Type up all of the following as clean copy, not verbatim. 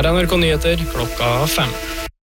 Her NRK Nyheter klokka 5.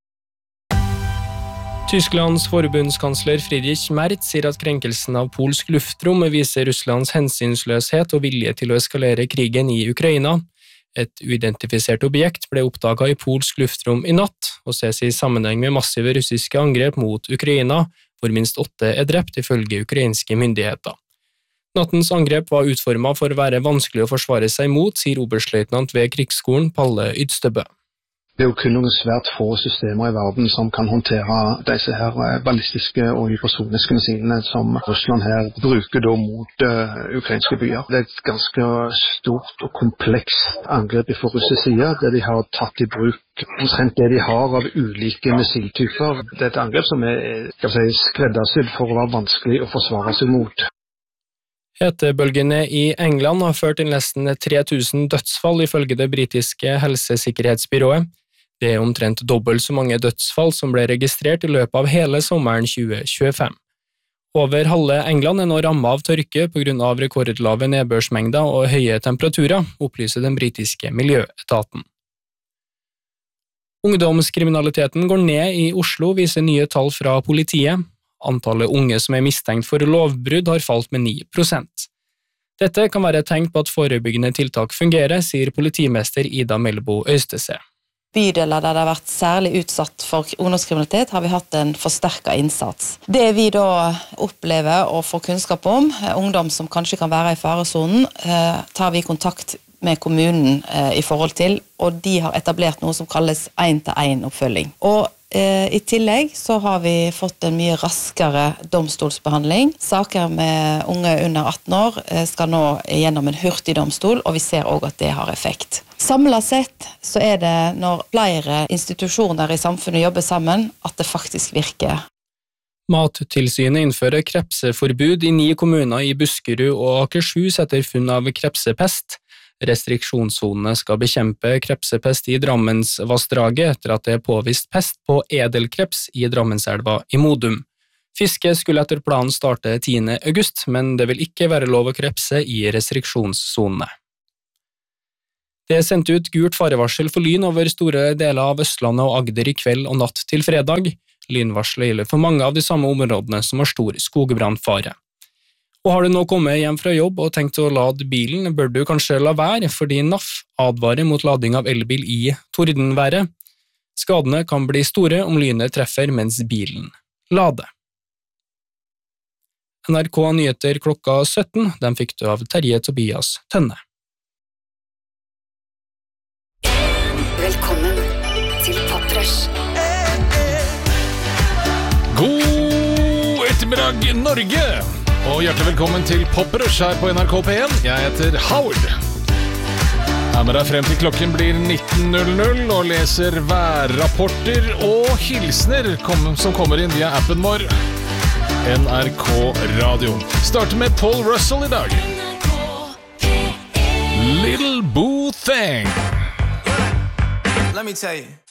Tysklands forbundskansler Friedrich Merz sier at krenkelsen av polsk luftrom viser Russlands hensynsløshet og vilje til å eskalere krigen i Ukraina. Et uidentifisert objekt ble oppdaget i polsk luftrom i natt, og ses i sammenheng med massive russiske angrep mot Ukraina, hvor minst 8 drept ifølge ukrainske myndigheter. Nattens angrep var utformet for å være vanskelig å forsvare seg mot, sier oberstløytnant ved krigsskolen Palle Ydstebø. Det er jo kun noen svært få systemer i verden som kan håndtere disse her ballistiske og hypersoniske missilene som Russland her bruker da mot ukrainske byer. Det er et ganske stort og komplekst angrep fra russisk side, der de har tatt i bruk omtrent det de har av ulike missiltyper. Det er et angrep som er skreddersydd for å være vanskelig å forsvare seg mot. Hetebølgene i England har ført til nesten 3000 dødsfall ifølge det britiske helsesikkerhetsbyrået. Det er omtrent dobbelt så mange dødsfall som ble registrert i løpet av hele sommeren 2025. Over halve England er nå rammet av tørke på grunn av rekordlave nedbørsmengder og høye temperaturer, opplyser den britiske miljøetaten. Ungdomskriminaliteten går ned i Oslo, viser nye tall fra politiet. Antallet unge som er mistenkt for lovbrudd har falt med 9%. Dette kan være et tegn på at forebyggende tiltak fungerer, sier politimester Ida Melbo Øystese. Bydeler der det har vært særlig utsatt for ungdomskriminalitet har vi hatt en forsterket innsats. Det vi da opplever og får kunnskap om, ungdom som kanskje kan være i faresonen, tar vi kontakt med kommunen i forhold til, og de har etablert noe som kalles 1-til-1 oppfølging. Og i tillegg så har vi fått en mye raskere domstolsbehandling. Saker med unge under 18 år skal nå gjennom en hurtig domstol, og vi ser også at det har effekt. Samlet sett så er det når flere institusjoner i samfunnet jobber sammen at det faktisk virker. Mattilsynet innfører krepseforbud i 9 kommuner i Buskerud og Akershus etter funn av krepsepest. Restriksjonssonene skal bekjempe krepsepest i Drammensvassdraget etter at det er påvist pest på edelkreps i Drammenselva i Modum. Fiske skulle etter planen starte 10. august, men det vil ikke være lov å krepse i restriksjonssonene. Det er sendt ut gult farevarsel for lyn over store deler av Østlandet og Agder i kveld og natt til fredag. Lynvarselet gjelder for mange av de samme områdene som har stor skogbrannfare. Og har du nå kommet hjem fra jobb og tenkt å lade bilen, bør du kanskje la være, fordi NAF advarer mot lading av elbil i tordenværet. Skadene kan bli store om lynet treffer mens bilen lader. NRK Nyheter klokka 17, den fikk du av Terje Tobias Tønne. Velkommen til Poprush. God ettermiddag, Norge! Og hjertelig velkommen til Poprush her på NRK P1. Jeg heter Howard. Her med deg frem til klokken blir 19.00 og leser værrapporter og hilsner som kommer inn via appen vår NRK Radio. Starter med Paul Russell i dag. Little Boo Thing. Let me tell you.